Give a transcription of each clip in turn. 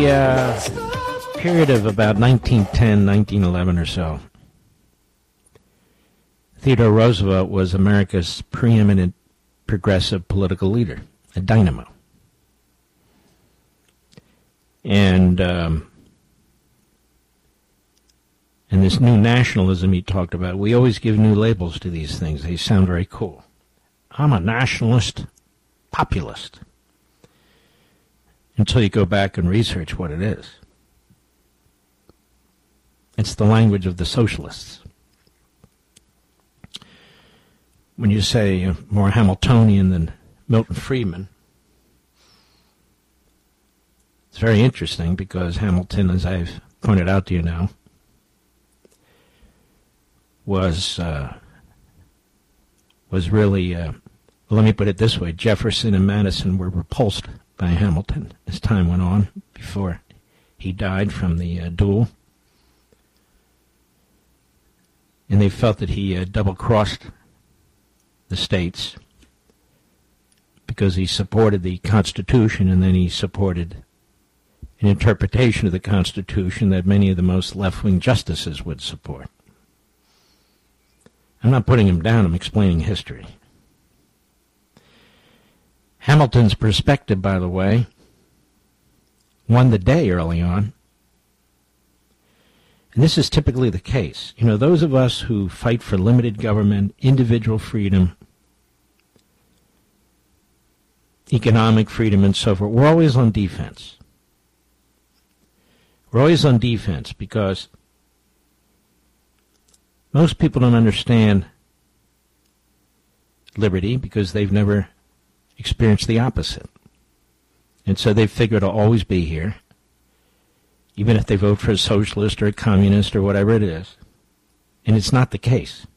the period of about 1910, 1911 or so, Theodore Roosevelt was America's preeminent progressive political leader, a dynamo. And this new nationalism he talked about, we always give new labels to these things. They sound very cool. I'm a nationalist populist. Until you go back and research what it is. It's the language of the socialists. When you say more Hamiltonian than Milton Friedman, it's very interesting because Hamilton, as I've pointed out to you now, was really, let me put it this way, Jefferson and Madison were repulsed by Hamilton as time went on before he died from the duel. And they felt that he double-crossed the states because he supported the Constitution and then he supported an interpretation of the Constitution that many of the most left-wing justices would support. I'm not putting him down, I'm explaining history. Hamilton's perspective, by the way, won the day early on. And this is typically the case. You know, those of us who fight for limited government, individual freedom, economic freedom, and so forth, we're always on defense. We're always on defense because most people don't understand liberty because they've never experienced the opposite. And so they figure it'll always be here, even if they vote for a socialist or a communist or whatever it is. And it's not the case.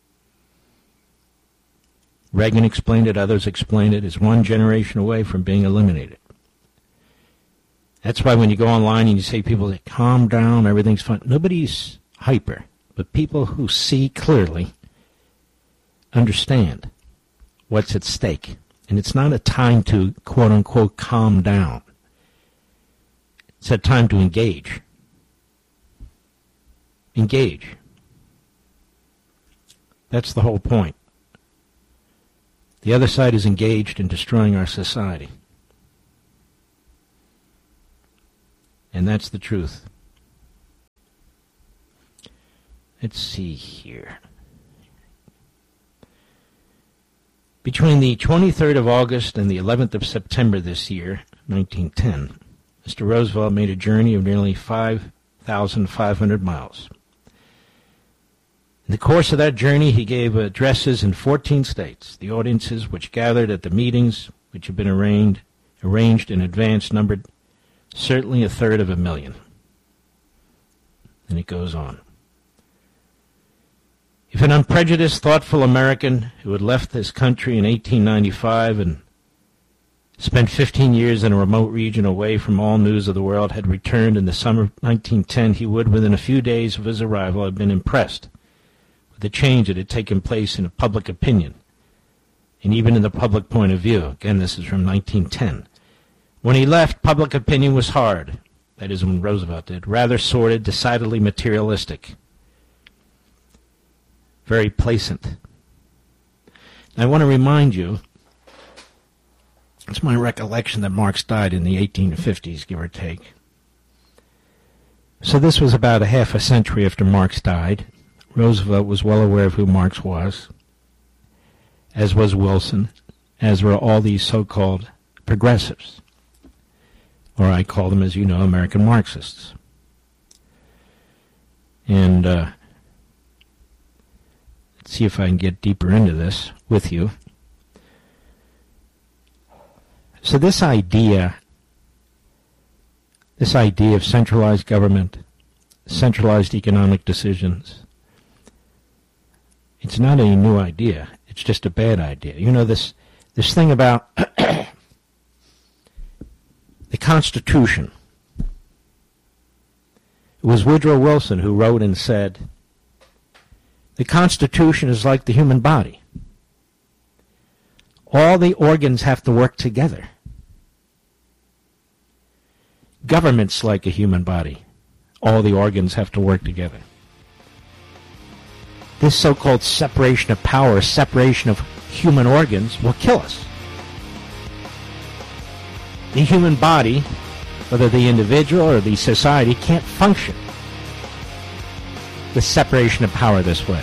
Reagan explained it, others explained it, is one generation away from being eliminated. That's why when you go online and you say people say, calm down, everything's fine. Nobody's hyper, but people who see clearly understand what's at stake. And it's not a time to, quote-unquote, calm down. It's a time to engage. Engage. That's the whole point. The other side is engaged in destroying our society. And that's the truth. Let's see here. Between the 23rd of August and the 11th of September this year, 1910, Mr. Roosevelt made a journey of nearly 5,500 miles. In the course of that journey, he gave addresses in 14 states. The audiences which gathered at the meetings, which had been arranged in advance, numbered certainly 1/3 And it goes on. If an unprejudiced, thoughtful American who had left this country in 1895 and spent 15 years in a remote region away from all news of the world had returned in the summer of 1910, he would, within a few days of his arrival, have been impressed with the change that had taken place in public opinion and even in the public point of view. Again, this is from 1910. When he left, public opinion was hard. That is, when Roosevelt did. Rather sordid, decidedly materialistic. Very placent. I want to remind you, it's my recollection that Marx died in the 1850s, give or take. So this was about a half a century after Marx died. Roosevelt was well aware of who Marx was, as was Wilson, as were all these so-called progressives, or I call them, as you know, American Marxists. And let's see if I can get deeper into this with you. So this idea of centralized government, centralized economic decisions, it's not a new idea. It's just a bad idea. You know, this thing about the Constitution. It was Woodrow Wilson who wrote and said, the Constitution is like the human body. All the organs have to work together. government's like a human body. All the organs have to work together. This so-called separation of power, separation of human organs, will kill us. The human body, whether the individual or the society, can't function with separation of power this way.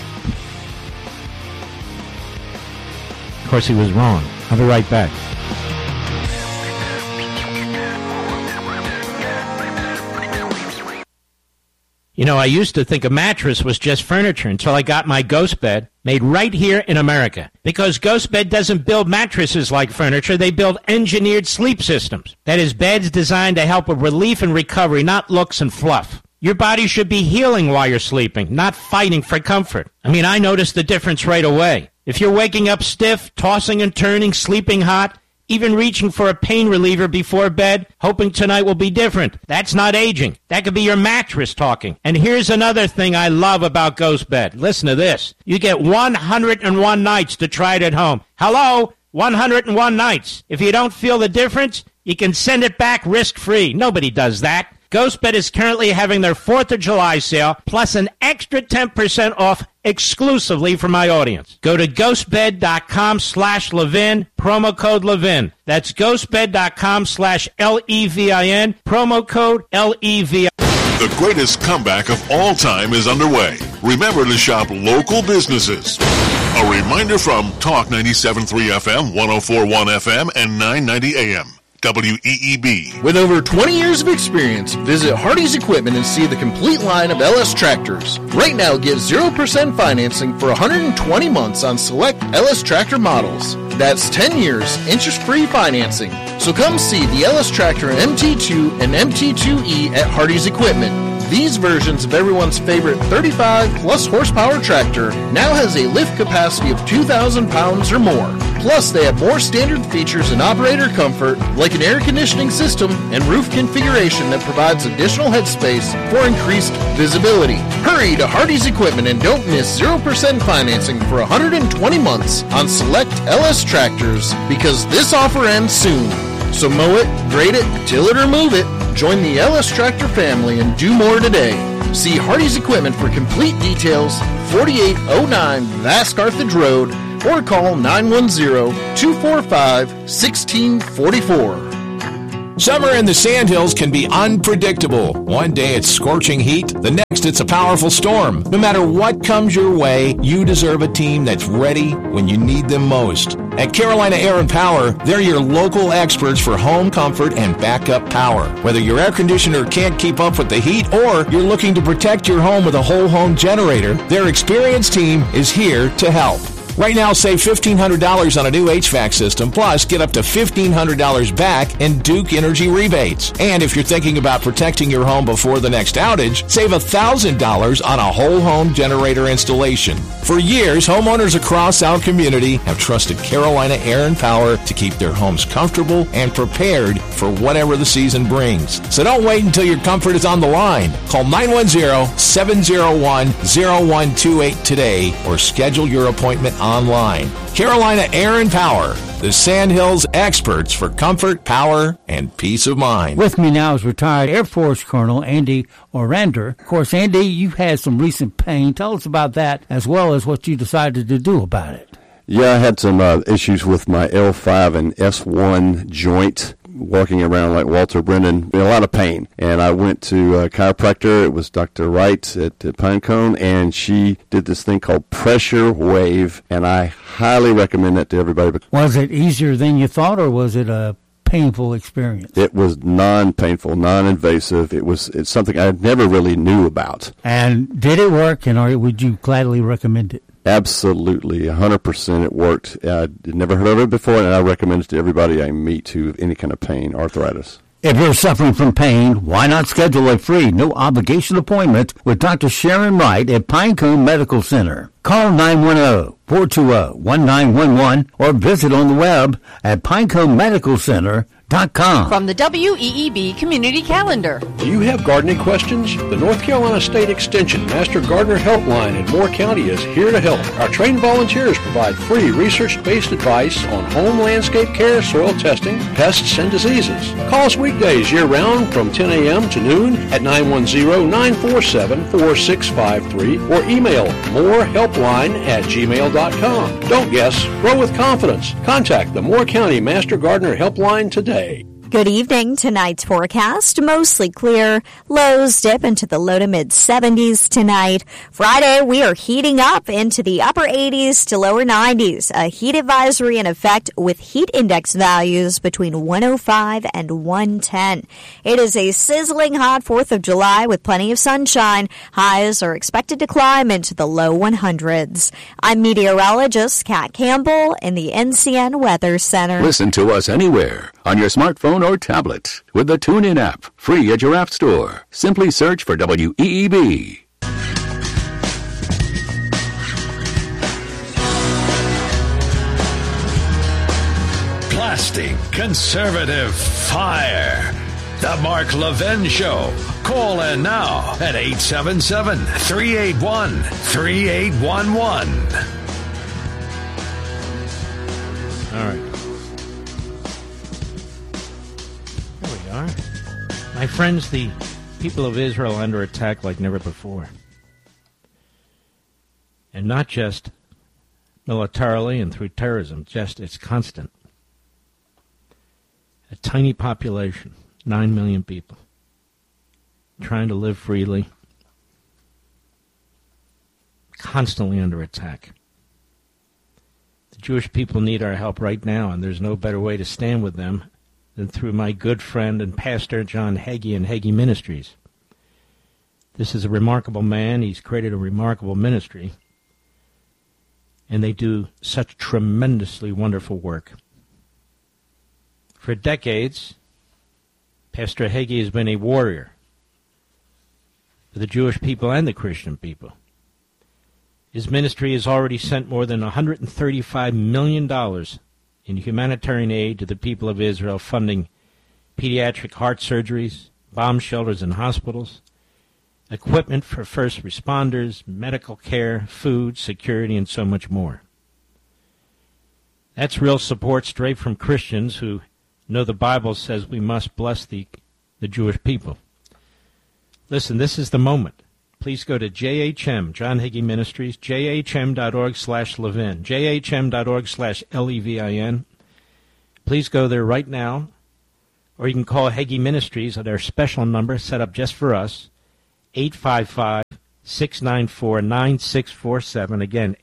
Of course, he was wrong. I'll be right back. You know, I used to think a mattress was just furniture until I got my Ghost Bed made right here in America. Because Ghost Bed doesn't build mattresses like furniture, they build engineered sleep systems. That is, beds designed to help with relief and recovery, not looks and fluff. Your body should be healing while you're sleeping, not fighting for comfort. I mean, I noticed the difference right away. If you're waking up stiff, tossing and turning, sleeping hot, even reaching for a pain reliever before bed, hoping tonight will be different. That's not aging. That could be your mattress talking. And here's another thing I love about Ghost Bed. Listen to this. You get 101 nights to try it at home. Hello? 101 nights. If you don't feel the difference, you can send it back risk-free. Nobody does that. GhostBed is currently having their 4th of July sale, plus an extra 10% off exclusively for my audience. Go to ghostbed.com/Levin, promo code Levin. That's ghostbed.com/LEVIN, promo code LEVIN. The greatest comeback of all time is underway. Remember to shop local businesses. A reminder from Talk 97.3 FM, 104.1 FM, and 990 AM. WEEB. With over 20 years of experience, visit Hardy's Equipment and see the complete line of LS tractors. Right now, get 0% financing for 120 months on select LS tractor models. That's 10 years, interest-free financing. So come see the LS Tractor MT2 and MT2E at Hardy's Equipment. These versions of everyone's favorite 35-plus horsepower tractor now has a lift capacity of 2,000 pounds or more. Plus, they have more standard features and operator comfort, like an air conditioning system and roof configuration that provides additional headspace for increased visibility. Hurry to Hardy's Equipment and don't miss 0% financing for 120 months on select LS tractors, because this offer ends soon. So mow it, grade it, till it or move it. Join the LS Tractor family and do more today. See Hardy's Equipment for complete details, 4809 Vask Carthage Road, or call 910-245-1644. Summer in the Sandhills can be unpredictable. One day it's scorching heat, the next it's a powerful storm. No matter what comes your way, you deserve a team that's ready when you need them most. At Carolina Air and Power, they're your local experts for home comfort and backup power. Whether your air conditioner can't keep up with the heat or you're looking to protect your home with a whole home generator, their experienced team is here to help. Right now, save $1,500 on a new HVAC system, plus get up to $1,500 back in Duke Energy rebates. And if you're thinking about protecting your home before the next outage, save $1,000 on a whole home generator installation. For years, homeowners across our community have trusted Carolina Air and Power to keep their homes comfortable and prepared for whatever the season brings. So don't wait until your comfort is on the line. Call 910-701-0128 today or schedule your appointment online. Carolina Air and Power, the Sandhills experts for comfort, power, and peace of mind. With me now is retired Air Force Colonel Andy Orander. Of course, Andy, you've had some recent pain. Tell us about that, as well as what you decided to do about it. Yeah, I had some issues with my L5 and S1 joint, walking around like Walter Brennan, a lot of pain. And I went to a chiropractor. It was Dr. Wright at Pinecone, and she did this thing called Pressure Wave, and I highly recommend that to everybody. Was it easier than you thought, or was it a painful experience? It was non-painful, non-invasive. It's something I never really knew about. And did it work, and would you gladly recommend it? Absolutely, 100% it worked. I'd never heard of it before, and I recommend it to everybody I meet who have any kind of pain, arthritis. If you're suffering from pain, why not schedule a free, no-obligation appointment with Dr. Sharon Wright at Pinecone Medical Center? Call 910-420-1911 or visit on the web at pineconemedicalcenter.com. From the WEEB Community Calendar. Do you have gardening questions? The North Carolina State Extension Master Gardener Helpline in Moore County is here to help. Our trained volunteers provide free research-based advice on home landscape care, soil testing, pests, and diseases. Call us weekdays year-round from 10 a.m. to noon at 910-947-4653 or email morehelpline@gmail.com. Don't guess. Grow with confidence. Contact the Moore County Master Gardener Helpline today. Good evening. Tonight's forecast, mostly clear. Lows dip into the low to mid 70s tonight. Friday, we are heating up into the upper 80s to lower 90s. A heat advisory in effect with heat index values between 105 and 110. It is a sizzling hot 4th of July with plenty of sunshine. Highs are expected to climb into the low 100s. I'm meteorologist Kat Campbell in the NCN Weather Center. Listen to us anywhere on your smartphone or tablet with the TuneIn app, free at your app store. Simply search for WEEB. Plastic Conservative Fire. The Mark Levin Show. Call in now at 877-381-3811. All right. My friends, the people of Israel are under attack like never before. And not just militarily and through terrorism, it's constant. A tiny population, 9 million people, trying to live freely, constantly under attack. The Jewish people need our help right now, and there's no better way to stand with them than through my good friend and pastor John Hagee and Hagee Ministries. This is a remarkable man. He's created a remarkable ministry, and they do such tremendously wonderful work. For decades, Pastor Hagee has been a warrior for the Jewish people and the Christian people. His ministry has already sent more than $135 million in humanitarian aid to the people of Israel, funding pediatric heart surgeries, bomb shelters and hospitals, equipment for first responders, medical care, food, security, and so much more. That's real support straight from Christians who know the Bible says we must bless the Jewish people. Listen, this is the moment. Please go to JHM, John Hagee Ministries, jhm.org/Levin, jhm.org/Levin. Please go there right now, or you can call Hagee Ministries at our special number set up just for us, 855-694-9647. Again,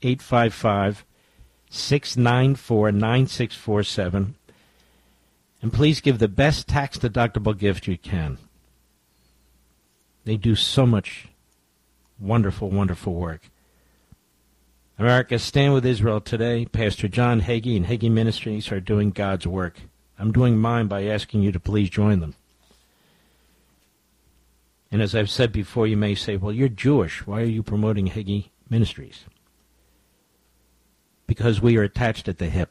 855-694-9647. And please give the best tax-deductible gift you can. They do so much wonderful, wonderful work. America, stand with Israel today. Pastor John Hagee and Hagee Ministries are doing God's work. I'm doing mine by asking you to please join them. And as I've said before, you may say, well, you're Jewish. Why are you promoting Hagee Ministries? Because we are attached at the hip.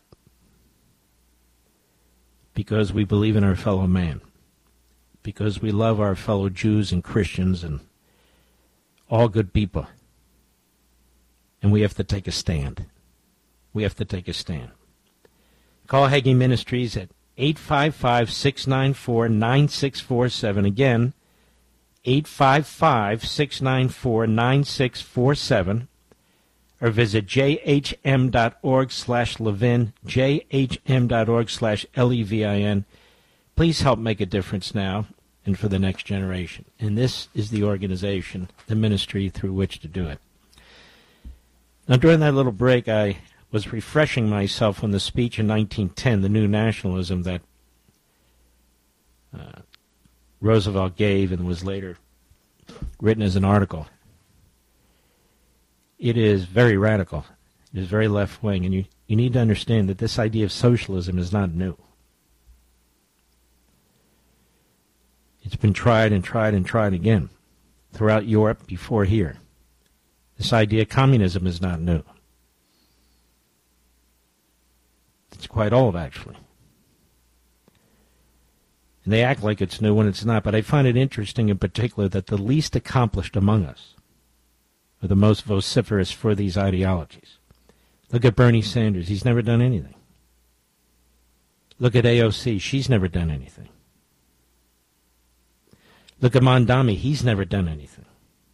Because we believe in our fellow man. Because we love our fellow Jews and Christians and all good people. And we have to take a stand. We have to take a stand. Call Hagee Ministries at 855-694-9647. Again, 855-694-9647. Or visit jhm.org/Levin, jhm.org/Levin. Please help make a difference now and for the next generation. And this is the organization, the ministry through which to do it. Now, during that little break, I was refreshing myself on the speech in 1910, the New Nationalism that Roosevelt gave and was later written as an article. It is very radical. It is very left-wing, and you need to understand that this idea of socialism is not new. It's been tried and tried and tried again throughout Europe before here. This idea of communism is not new. It's quite old, actually. And they act like it's new when it's not. But I find it interesting in particular that the least accomplished among us are the most vociferous for these ideologies. Look at Bernie Sanders. He's never done anything. Look at AOC. She's never done anything. Look at Mondami. He's never done anything.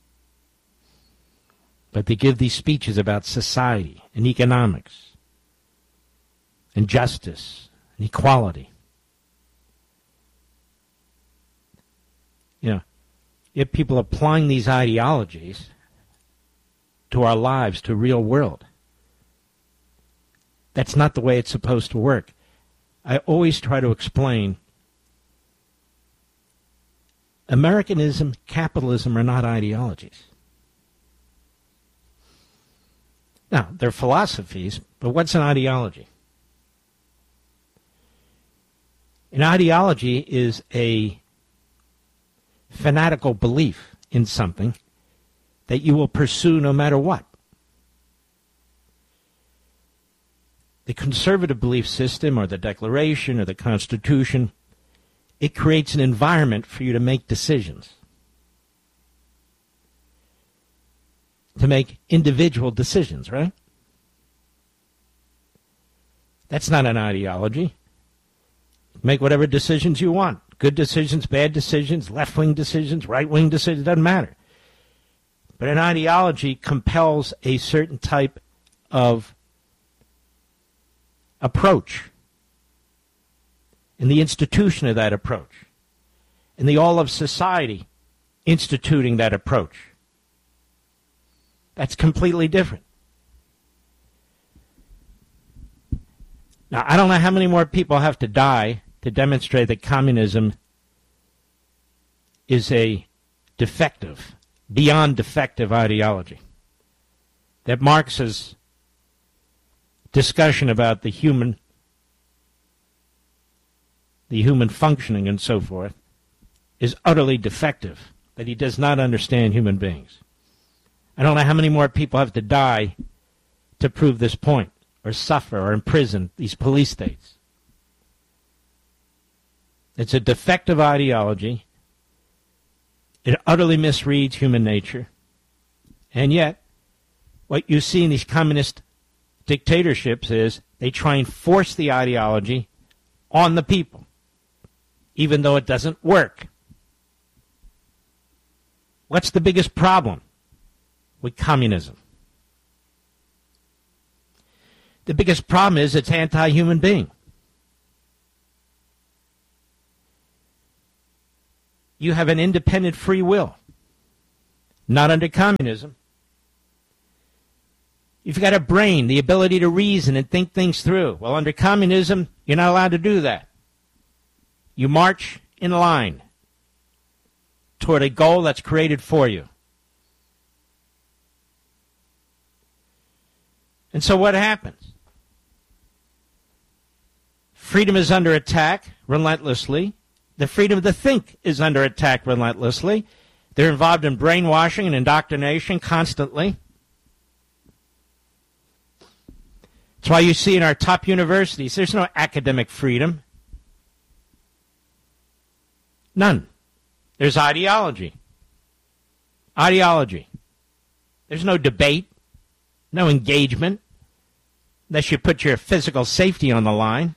But they give these speeches about society and economics and justice and equality. You know, if people applying these ideologies to our lives, to real world, that's not the way it's supposed to work. I always try to explain Americanism, capitalism are not ideologies. Now, they're philosophies, but what's an ideology? An ideology is a fanatical belief in something that you will pursue no matter what. The conservative belief system or the Declaration or the Constitution, it creates an environment for you to make decisions, to make individual decisions, right? That's not an ideology. Make whatever decisions you want. Good decisions, bad decisions, left-wing decisions, right-wing decisions, doesn't matter. But an ideology compels a certain type of approach, and the institution of that approach, and the all of society instituting that approach. That's completely different. Now, I don't know how many more people have to die to demonstrate that communism is a defective, beyond defective ideology. That Marx's discussion about the human functioning and so forth is utterly defective, that he does not understand human beings. I don't know how many more people have to die to prove this point, or suffer, or imprison these police states. It's a defective ideology. It utterly misreads human nature. And yet, what you see in these communist dictatorships is they try and force the ideology on the people, even though it doesn't work. What's the biggest problem with communism? The biggest problem is it's anti-human being. You have an independent free will. Not under communism. You've got a brain, the ability to reason and think things through. Well, under communism, you're not allowed to do that. You march in line toward a goal that's created for you. And so what happens? Freedom is under attack relentlessly. The freedom to think is under attack relentlessly. They're involved in brainwashing and indoctrination constantly. That's why you see in our top universities, there's no academic freedom. None. There's ideology. Ideology. There's no debate, no engagement, unless you put your physical safety on the line.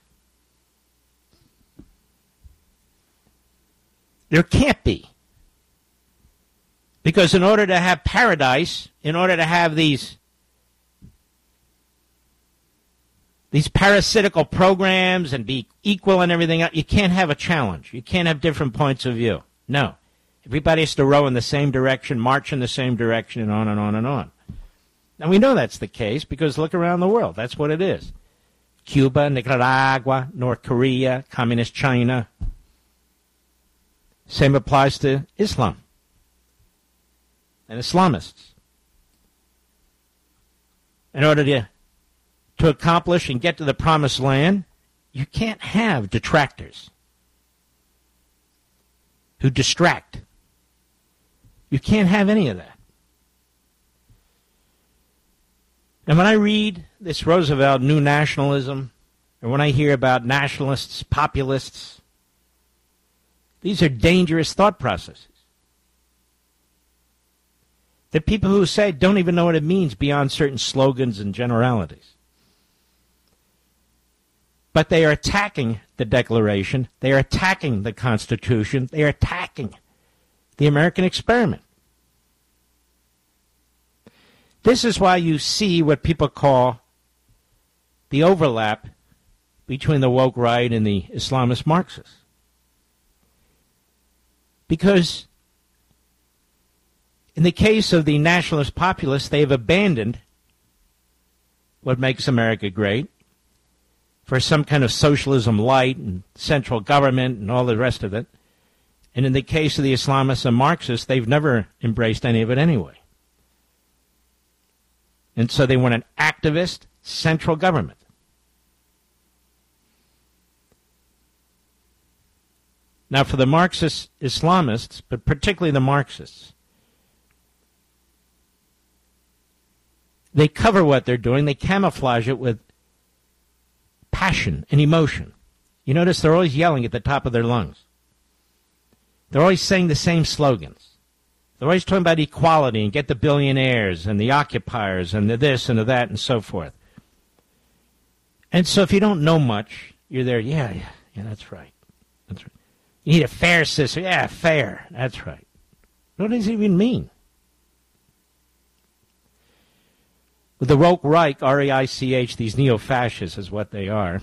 There can't be. Because in order to have paradise, in order to have these parasitical programs and be equal and everything else, you can't have a challenge. You can't have different points of view. No. Everybody has to row in the same direction, march in the same direction, and on and on and on. And we know that's the case because look around the world. That's what it is. Cuba, Nicaragua, North Korea, Communist China. Same applies to Islam and Islamists. In order to accomplish and get to the promised land, you can't have detractors who distract. You can't have any of that. And when I read this Roosevelt new nationalism, or when I hear about nationalists, populists, These are dangerous thought processes. The people who say don't even know what it means beyond certain slogans and generalities. But they are attacking the Declaration. They are attacking the Constitution. They are attacking the American experiment. This is why you see what people call the overlap between the woke right and the Islamist Marxists. Because in the case of the nationalist populists, they have abandoned what makes America great for some kind of socialism light and central government and all the rest of it. And in the case of the Islamists and Marxists, they've never embraced any of it anyway. And so they want an activist central government. Now, for the Marxist Islamists, but particularly the Marxists, they cover what they're doing. They camouflage it with passion and emotion. You notice they're always yelling at the top of their lungs. They're always saying the same slogans. They're always talking about equality and get the billionaires and the occupiers and the this and the that and so forth. And so if you don't know much, you're there, yeah, that's right. That's right. You need a fair system. Yeah, fair. That's right. What does it even mean? With the woke Reich, R-E-I-C-H, these neo-fascists is what they are.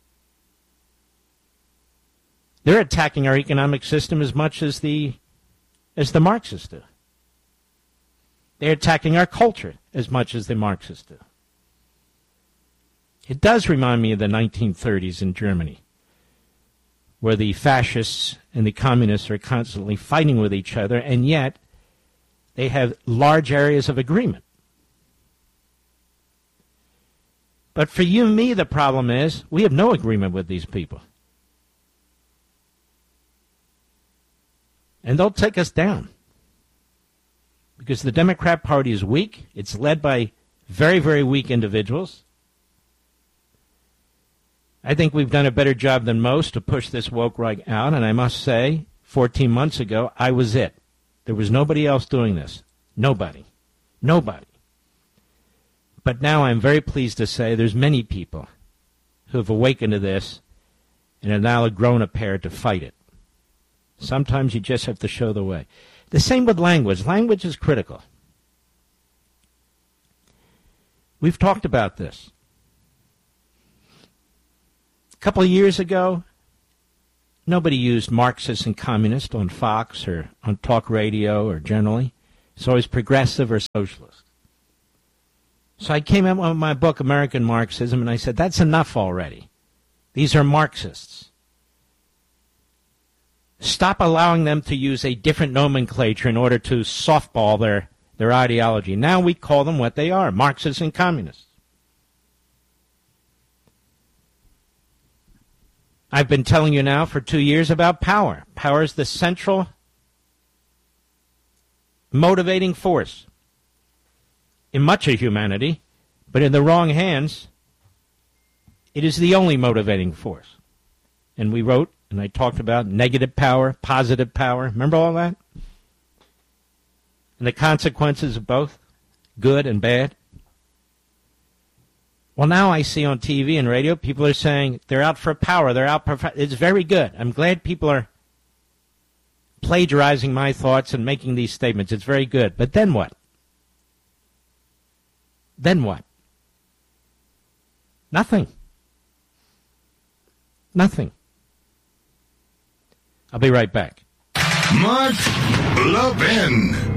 They're attacking our economic system as much as the Marxists do. They're attacking our culture as much as the Marxists do. It does remind me of the 1930s in Germany, where the fascists and the communists are constantly fighting with each other, and yet they have large areas of agreement. But for you and me, the problem is we have no agreement with these people. And they'll take us down. Because the Democrat Party is weak. It's led by very, very weak individuals. I think we've done a better job than most to push this woke right out. And I must say, 14 months ago, I was it. There was nobody else doing this. Nobody. But now I'm very pleased to say there's many people who have awakened to this and are now grown a pair to fight it. Sometimes you just have to show the way. The same with language. Language is critical. We've talked about this. A couple of years ago, nobody used Marxist and communist on Fox or on talk radio or generally. It's always progressive or socialist. So I came out with my book, American Marxism, and I said, that's enough already. These are Marxists. Stop allowing them to use a different nomenclature in order to softball their ideology. Now we call them what they are, Marxists and communists. I've been telling you now for 2 years about power. Power is the central motivating force in much of humanity, but in the wrong hands, it is the only motivating force. And we wrote, and I talked about negative power, positive power. Remember all that? And the consequences of both, good and bad. Well, now I see on TV and radio, people are saying they're out for power. They're out for... It's very good. I'm glad people are plagiarizing my thoughts and making these statements. It's very good. But then what? Then what? Nothing. I'll be right back. Mark Levin.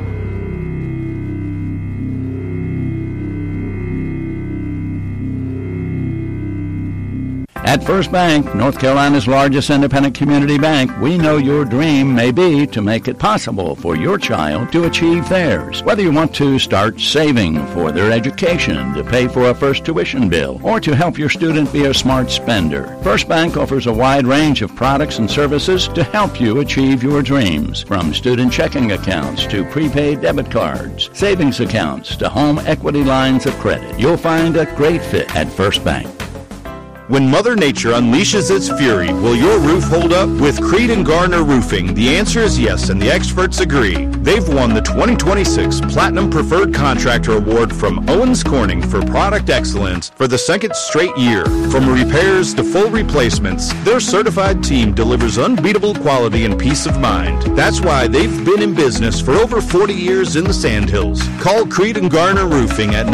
At First Bank, North Carolina's largest independent community bank, we know your dream may be to make it possible for your child to achieve theirs. Whether you want to start saving for their education, to pay for a first tuition bill, or to help your student be a smart spender, First Bank offers a wide range of products and services to help you achieve your dreams. From student checking accounts to prepaid debit cards, savings accounts to home equity lines of credit, you'll find a great fit at First Bank. When Mother Nature unleashes its fury, will your roof hold up? With Creed & Garner Roofing, the answer is yes, and the experts agree. They've won the 2026 Platinum Preferred Contractor Award from Owens Corning for product excellence for the second straight year. From repairs to full replacements, their certified team delivers unbeatable quality and peace of mind. That's why they've been in business for over 40 years in the Sandhills. Call Creed & Garner Roofing at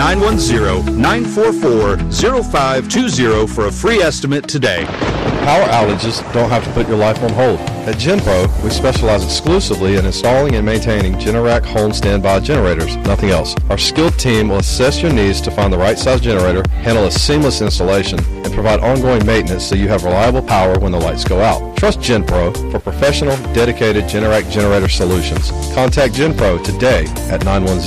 910-944-0520 for a free estimate today. Power outages don't have to put your life on hold. At GenPro, we specialize exclusively in installing and maintaining Generac home standby generators, nothing else. Our skilled team will assess your needs to find the right size generator, handle a seamless installation, and provide ongoing maintenance so you have reliable power when the lights go out. Trust GenPro for professional, dedicated Generac generator solutions. Contact GenPro today at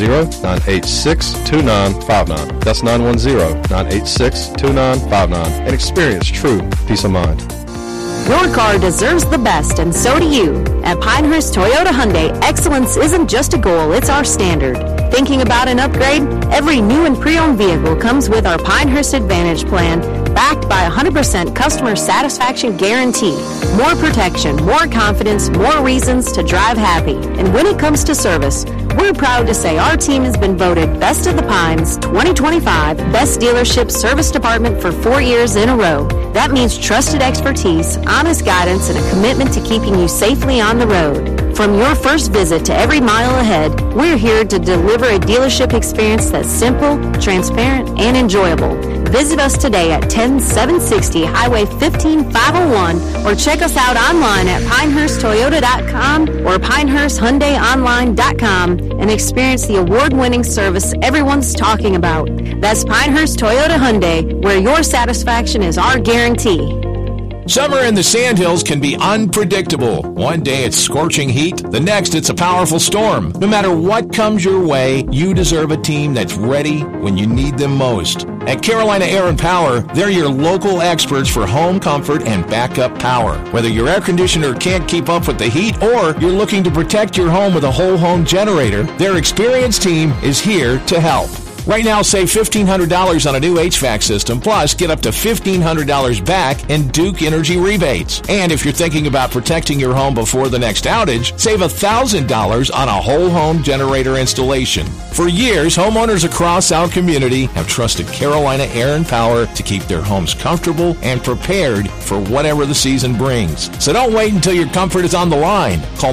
910-986-2959. That's 910-986-2959 and experience true peace of mind. Your car deserves the best, and so do you. At Pinehurst Toyota Hyundai, excellence isn't just a goal, it's our standard. Thinking about an upgrade? Every new and pre-owned vehicle comes with our Pinehurst Advantage plan, backed by 100% customer satisfaction guarantee. More protection, more confidence, more reasons to drive happy. And when it comes to service, we're proud to say our team has been voted Best of the Pines 2025 Best Dealership Service Department for 4 years in a row. That means trusted expertise, honest guidance, and a commitment to keeping you safely on the road. From your first visit to every mile ahead, we're here to deliver a dealership experience that's simple, transparent, and enjoyable. Visit us today at 10760 Highway 15501 or check us out online at pinehursttoyota.com or pinehursthyundaiονline.com and experience the award-winning service everyone's talking about. That's Pinehurst Toyota Hyundai, where your satisfaction is our guarantee. Summer in the Sandhills can be unpredictable. One day it's scorching heat, the next it's a powerful storm. No matter what comes your way, you deserve a team that's ready when you need them most. At Carolina Air & Power, they're your local experts for home comfort and backup power. Whether your air conditioner can't keep up with the heat or you're looking to protect your home with a whole home generator, their experienced team is here to help. Right now, save $1,500 on a new HVAC system, plus get up to $1,500 back in Duke Energy rebates. And if you're thinking about protecting your home before the next outage, save $1,000 on a whole home generator installation. For years, homeowners across our community have trusted Carolina Air & Power to keep their homes comfortable and prepared for whatever the season brings. So don't wait until your comfort is on the line. Call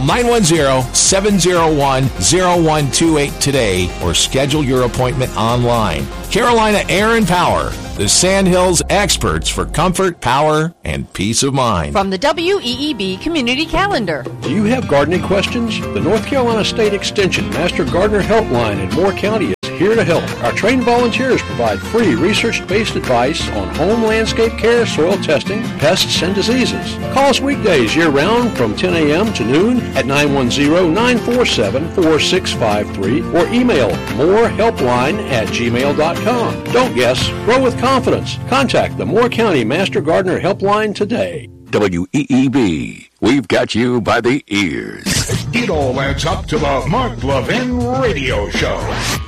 910-701-0128 today or schedule your appointment online. Carolina Air & Power, the Sandhills experts for comfort, power, and peace of mind. From the WEEB Community Calendar. Do you have gardening questions? The North Carolina State Extension Master Gardener Helpline in Moore County is here to help. Our trained volunteers provide free research-based advice on home landscape care, soil testing, pests, and diseases. Call us weekdays year-round from 10 a.m. to noon at 910-947-4653 or email morehelpline@gmail.com. Don't guess. Grow with confidence. Contact the Moore County Master Gardener Helpline today. WEEB. We've got you by the ears. It all adds up to the Mark Levin Radio Show.